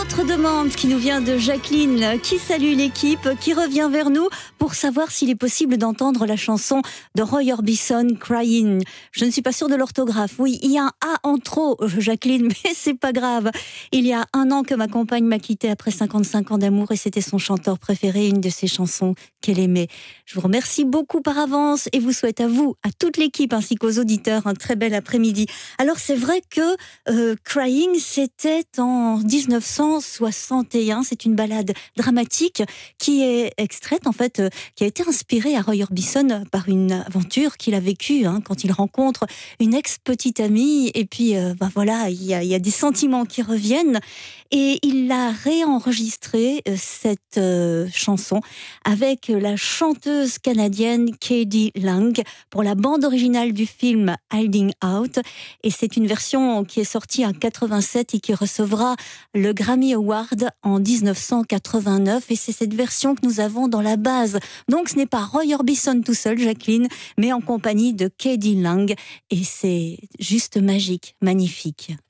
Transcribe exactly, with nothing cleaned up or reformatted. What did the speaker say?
autre demande qui nous vient de Jacqueline, qui salue l'équipe, qui revient vers nous pour savoir s'il est possible d'entendre la chanson de Roy Orbison, Crying. Je ne suis pas sûre de l'orthographe. Oui, il y a un A en trop, Jacqueline, mais c'est pas grave. Il y a un an que ma compagne m'a quittée après cinquante-cinq ans d'amour et c'était son chanteur préféré, une de ses chansons qu'elle aimait. Je vous remercie beaucoup par avance et vous souhaite à vous, à toute l'équipe ainsi qu'aux auditeurs un très bel après-midi. Alors c'est vrai que euh, Crying, c'était en dix-neuf cent soixante et un. C'est une ballade dramatique qui est extraite, en fait, euh, qui a été inspirée à Roy Orbison par une aventure qu'il a vécue hein, quand il rencontre une ex-petite amie. Et puis, euh, ben voilà, il y a, il y a des sentiments qui reviennent. Et il a réenregistré euh, cette euh, chanson avec la chanteuse canadienne K.D. Lang pour la bande originale du film Hiding Out. Et c'est une version qui est sortie en quatre-vingt-sept et qui recevra le Grammy Award en dix-neuf cent quatre-vingt-neuf. Et c'est cette version que nous avons dans la base. Donc ce n'est pas Roy Orbison tout seul, Jacqueline, mais en compagnie de K.D. Lang. Et c'est juste magique, magnifique.